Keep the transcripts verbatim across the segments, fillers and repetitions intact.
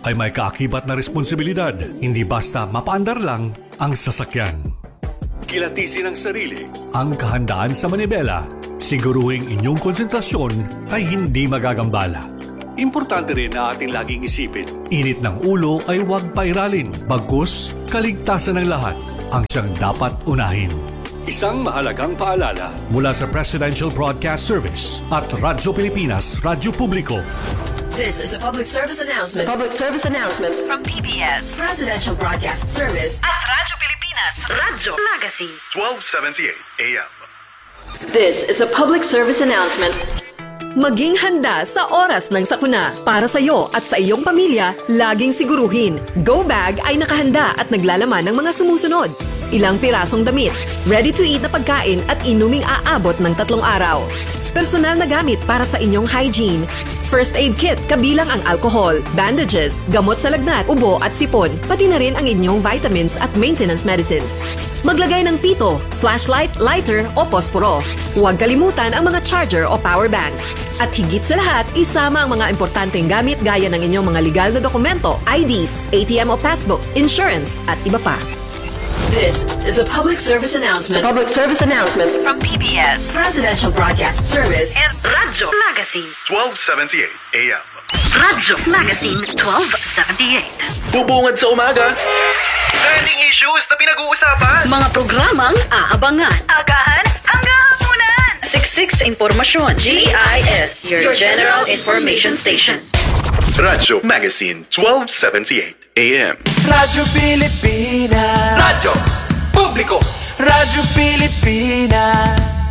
ay may kaakibat na responsibilidad. Hindi basta mapaandar lang ang sasakyan. Kilatisin ang sarili, ang kahandaan sa manibela. Siguruhing inyong konsentrasyon ay hindi magagambala. Importante rin na ating laging isipin, init ng ulo ay huwag pairalin. Bagkus, kaligtasan ng lahat ang siyang dapat unahin. Isang mahalagang paalala mula sa Presidential Broadcast Service at Radyo Pilipinas, Radyo Publiko. This is a public service announcement. Public service announcement From P B S, Presidential Broadcast Service at Radyo Pilipinas, Radyo Magazine. twelve seventy-eight A M. This is a public service announcement. Maging handa sa oras ng sakuna. Para sa iyo at sa iyong pamilya, laging siguruhin. Go Bag ay nakahanda at naglalaman ng mga sumusunod. Ilang pirasong damit, ready-to-eat na pagkain at inuming aabot ng tatlong araw. Personal na gamit para sa inyong hygiene. First aid kit kabilang ang alcohol, bandages, gamot sa lagnat, ubo at sipon, pati na rin ang inyong vitamins at maintenance medicines. Maglagay ng pito, flashlight, lighter o posporo. Huwag kalimutan ang mga charger o power bank. At higit sa lahat, isama ang mga importanteng gamit gaya ng inyong mga legal na dokumento, I Ds, A T M o passbook, insurance at iba pa. This is a public service announcement. Public service announcement From P B S, Presidential Broadcast Service and Radyo Magazine. twelve seventy-eight A M. Radyo Magazine twelve seventy-eight. Bubungad sa umaga. Trending issues na pinag-uusapan. Mga programang aabangan. Agahan hanggang hapunan. Siksik sa impormasyon. G I S, your general information station. Radyo Magazine twelve seventy-eight A M. Radyo Pilipinas. Radyo Publiko. Radyo Pilipinas.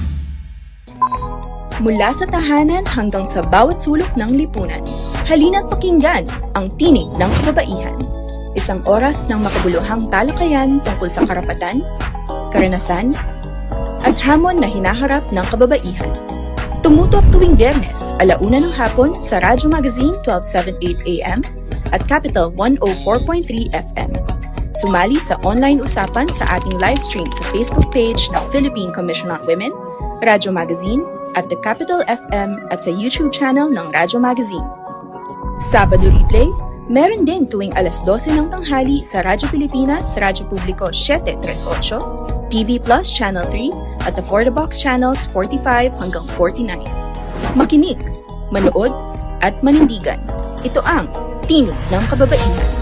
Mula sa tahanan hanggang sa bawat sulok ng lipunan, halina't pakinggan ang tinig ng kababaihan. Isang oras ng makabuluhang talakayan tungkol sa karapatan, karanasan, at hamon na hinaharap ng kababaihan. Tumutok tuwing Biyernes, alauna ng hapon sa Radyo Magazine twelve seventy-eight A M at Capital one oh four point three F M. Sumali sa online usapan sa ating live stream sa Facebook page ng Philippine Commission on Women, Radyo Magazine, at The Capital F M at sa YouTube channel ng Radyo Magazine. Sabado replay, meron din tuwing alas dose ng tanghali sa Radyo Pilipinas, Radyo Publiko seven thirty-eight, T V Plus Channel three, at the For the Box Channels forty-five hanggang forty-nine. Makinig, manood, at manindigan. Ito ang Tinig ng Kababaihan.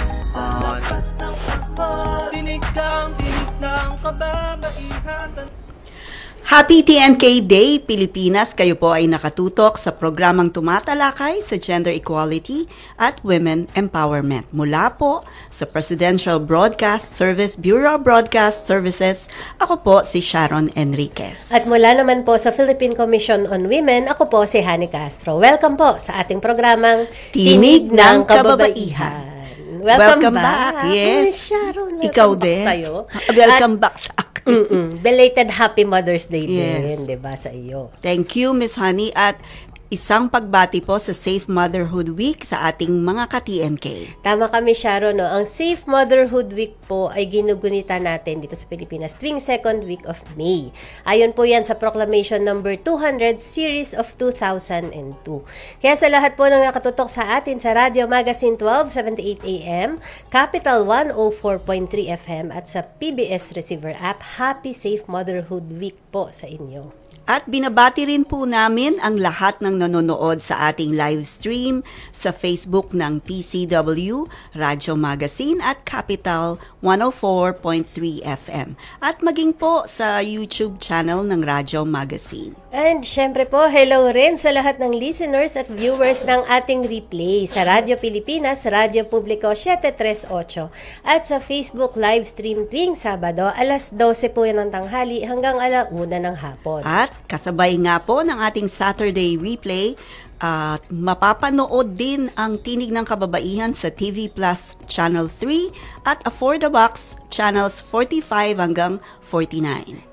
Happy T N K Day, Pilipinas! Kayo po ay nakatutok sa programang tumatalakay sa gender equality at women empowerment. Mula po sa Presidential Broadcast Service, Bureau of Broadcast Services, ako po si Sharon Enriquez. At mula naman po sa Philippine Commission on Women, ako po si Hani Castro. Welcome po sa ating programang Tinig, Tinig ng Kababaihan. Welcome, welcome back. back. Yes. Sharon, welcome Ikaw back din. Sa'yo. Welcome At, back sa akin. Mm-mm. Belated Happy Mother's Day Yes. din, di ba, sa iyo. Thank you, Miss Honey. At isang pagbati po sa Safe Motherhood Week sa ating mga ka-T N K. Tama kami, Sharon. No? Ang Safe Motherhood Week po ay ginugunita natin dito sa Pilipinas tuwing second week of May. Ayon po yan sa Proclamation number two hundred, Series of two thousand two. Kaya sa lahat po ng nakatutok sa atin sa Radio Magazine twelve seventy-eight A M, Capital one oh four point three F M at sa P B S Receiver App, Happy Safe Motherhood Week po sa inyo. At binabati rin po namin ang lahat ng nanonood sa ating live stream sa Facebook ng P C W, Radyo Magazine at Capital one oh four point three F M. At maging po sa YouTube channel ng Radyo Magazine. And syempre po, hello rin sa lahat ng listeners at viewers ng ating replay sa Radyo Pilipinas, Radyo Publiko seven thirty-eight at sa Facebook live stream tuwing Sabado, alas dose po yan ng tanghali hanggang alauna ng hapon. At kasabay nga po ng ating Saturday replay, at uh, mapapanood din ang Tinig ng Kababaihan sa T V Plus Channel three at A For the Box Channels forty-five hanggang forty-nine.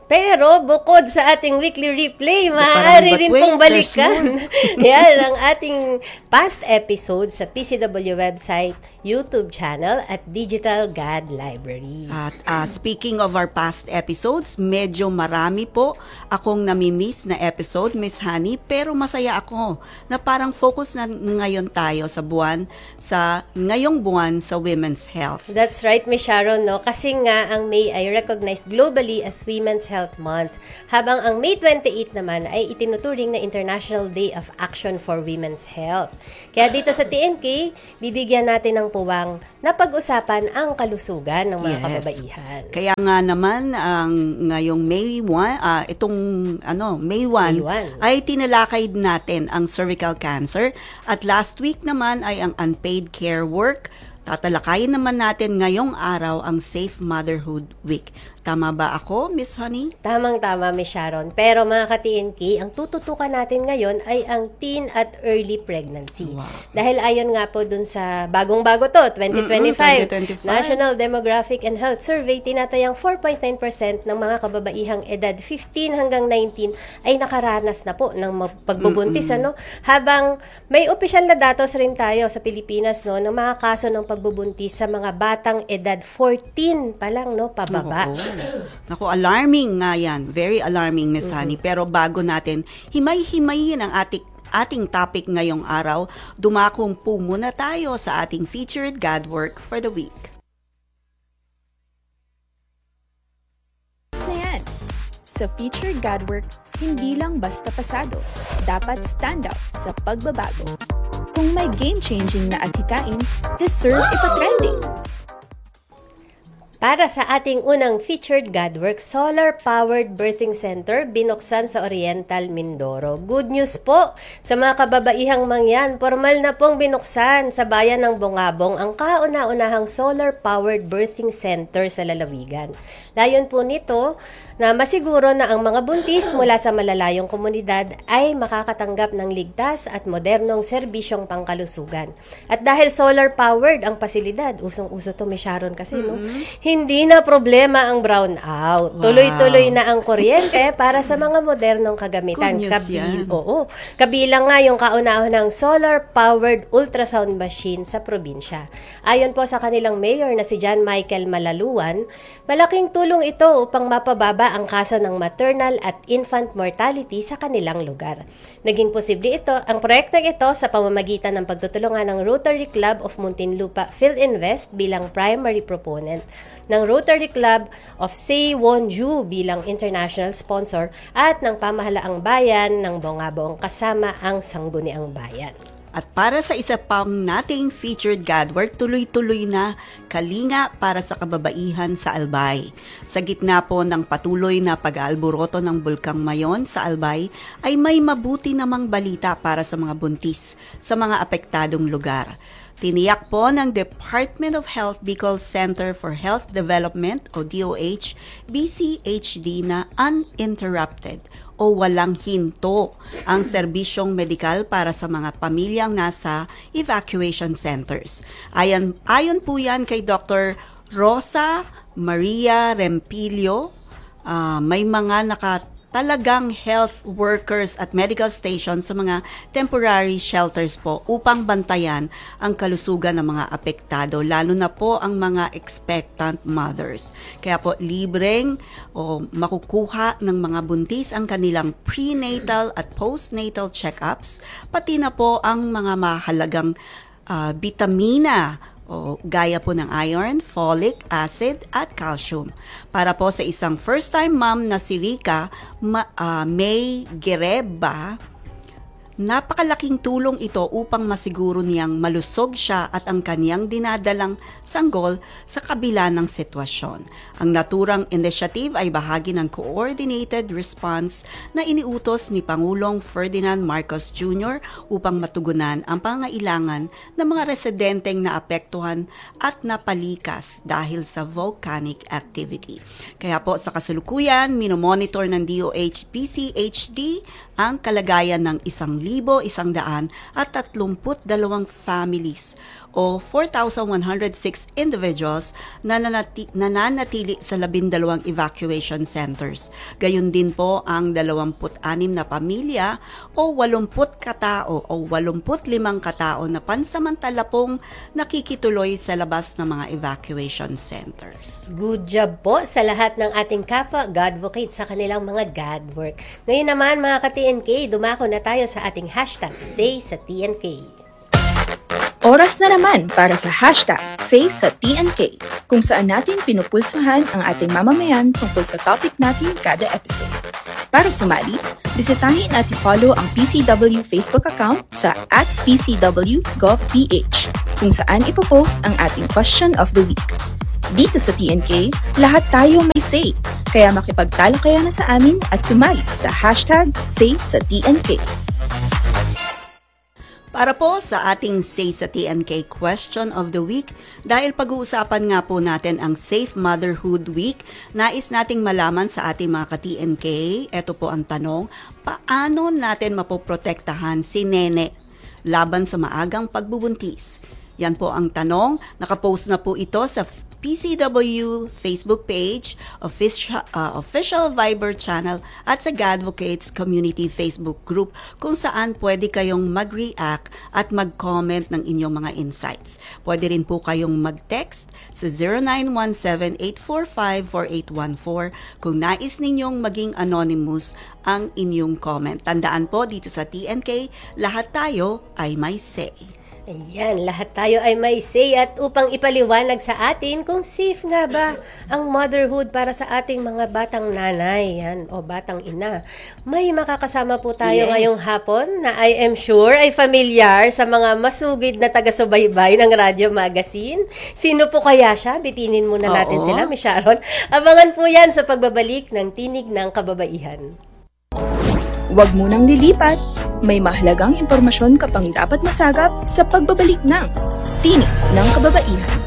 Pero bukod sa ating weekly replay, maaari rin wait, pong balikan yan ang ating past episodes sa P C W website, YouTube channel at Digital God Library. At uh, speaking of our past episodes, medyo marami po akong nami-miss na episode, Miss Honey, pero masaya ako na parang focus na ngayon tayo sa buwan, sa ngayong buwan sa women's health. That's right, Miss Sharon, no? Kasi nga ang May ay recognized globally as Women's Health Month, habang ang May twenty-eighth naman ay itinuturing na International Day of Action for Women's Health. Kaya dito sa T N K, bibigyan natin ng puwang na pag-usapan ang kalusugan ng mga Yes. kababaihan. Kaya nga naman ang ngayong May first, uh, itong ano, May first May first. ay tinalakay natin ang cervical cancer at last week naman ay ang unpaid care work. Tatalakayin naman natin ngayong araw ang Safe Motherhood Week. Tama ba ako, Miss Honey? Tamang-tama, Miss Sharon. Pero mga ka-T N K, ang tututukan natin ngayon ay ang teen at early pregnancy. Wow. Dahil ayon nga po dun sa bagong-bago to, twenty twenty-five, twenty twenty-five. National Demographic and Health Survey, tinatayang four point nine percent ng mga kababaihang edad fifteen hanggang nineteen ay nakaranas na po ng pagbubuntis. Ano? Habang may opisyal na datos rin tayo sa Pilipinas, no, ng mga kaso ng pagbubuntis sa mga batang edad fourteen pa lang, no, pababa. Oo. Naku, alarming nga yan. Very alarming, Miss Mm-hmm. Honey. Pero bago natin himay-himayin ang ating ating topic ngayong araw, dumakong po muna tayo sa ating featured God Work for the week. Na yan. Sa featured God Work, hindi lang basta pasado. Dapat stand out sa pagbabago. Kung may game-changing na adhikain, deserve ipa-trending. Para sa ating unang featured Godwork, solar-powered birthing center binuksan sa Oriental, Mindoro. Good news po sa mga kababaihang mangyan. Formal na pong binuksan sa bayan ng Bungabong ang kauna-unahang solar-powered birthing center sa lalawigan. Layon po nito na masiguro na ang mga buntis mula sa malalayong komunidad ay makakatanggap ng ligtas at modernong serbisyong pangkalusugan. At dahil solar-powered ang pasilidad, usong-uso to, Miss Sharon, kasi no, hindi na problema ang brownout. Wow. Tuloy-tuloy na ang kuryente para sa mga modernong kagamitan. Good news yan. Oo. Kabilang nga yung kauna-unahang solar-powered ultrasound machine sa probinsya. Ayon po sa kanilang mayor na si John Michael Malaluan, malaking tulong ito upang mapababa ang kaso ng maternal at infant mortality sa kanilang lugar. Naging posible ito, ang proyektong ito sa pamamagitan ng pagtutulungan ng Rotary Club of Muntinlupa PhilInvest bilang primary proponent, ng Rotary Club of Sewonju bilang international sponsor, at ng pamahalaang bayan ng Bungabong kasama ang Sangguniang Bayan. At para sa isa pang nating featured Godwork, tuloy-tuloy na kalinga para sa kababaihan sa Albay. Sa gitna po ng patuloy na pag-aalboroto ng Bulkang Mayon sa Albay, ay may mabuti namang balita para sa mga buntis sa mga apektadong lugar. Tiniyak po ng Department of Health Bicol Center for Health Development o D O H B C H D na uninterrupted o walang hinto ang serbisyong medikal para sa mga pamilyang nasa evacuation centers. Ayon, ayon po yan kay Doctor Rosa Maria Rempilio, uh, may mga naka talagang health workers at medical stations sa mga temporary shelters po upang bantayan ang kalusugan ng mga apektado, lalo na po ang mga expectant mothers. Kaya po libreng o makukuha ng mga buntis ang kanilang prenatal at postnatal checkups, pati na po ang mga mahalagang uh, vitamina o gaya po ng iron, folic acid at calcium. Para po sa isang first-time mom na si Rica Ma, uh, May Gereba, napakalaking tulong ito upang masiguro niyang malusog siya at ang kaniyang dinadalang sanggol sa kabila ng sitwasyon. Ang naturang initiative ay bahagi ng coordinated response na iniutos ni Pangulong Ferdinand Marcos Junior upang matugunan ang pangailangan ng mga residenteng naapektuhan at napalikas dahil sa volcanic activity. Kaya po sa kasalukuyan, minomonitor ng D O H B C H D ang kalagayan ng isang libo isang daan at tatlumput dalawang families o four thousand one hundred six individuals na nanati- nananatili sa labindalawang evacuation centers. Gayon din po ang dalawamput anim na pamilya o walumput katao o walumput limang katao na pansamantala pong nakikituloy sa labas ng mga evacuation centers. Good job po sa lahat ng ating kapwa Godvocate sa kanilang mga God work. Ngayon naman mga ka-T N K, dumako na tayo sa ating hashtag Say sa T N K. Oras na naman para sa hashtag Say sa T N K, kung saan natin pinupulsuhan ang ating mamamayan tungkol sa topic natin kada episode. Para sumali, bisitahin at i-follow ang P C W Facebook account sa at P C W Gov P H, kung saan ipopost ang ating question of the week. Dito sa T N K, lahat tayo may say, kaya makipagtalakayan na sa amin at sumali sa hashtag Say sa T N K. Para po sa ating Say sa T N K question of the week, dahil pag-uusapan nga po natin ang Safe Motherhood Week, nais nating malaman sa ating mga ka-T N K, eto po ang tanong, paano natin mapoprotektahan si nene laban sa maagang pagbubuntis? Yan po ang tanong. Nakapost na po ito sa P C W Facebook page, official, uh, official Viber channel at sa Godvocates Community Facebook group kung saan pwede kayong mag-react at mag-comment ng inyong mga insights. Pwede rin po kayong mag-text sa zero nine one seven eight four five four eight one four kung nais ninyong maging anonymous ang inyong comment. Tandaan po dito sa T N K, lahat tayo ay may say. Ayan, lahat tayo ay may say at upang ipaliwanag sa atin kung safe nga ba ang motherhood para sa ating mga batang nanay yan, o batang ina. May makakasama po tayo yes. ngayong hapon na I am sure ay familiar sa mga masugid na taga-subaybay ng Radyo Magazine. Sino po kaya siya? Bitinin muna natin Oo. sila, Miss Sharon. Abangan po yan sa pagbabalik ng Tinig ng Kababaihan. Huwag munang lilipat. May mahalagang impormasyon ka pang dapat masagap sa pagbabalik ng Tinig ng Kababaihan.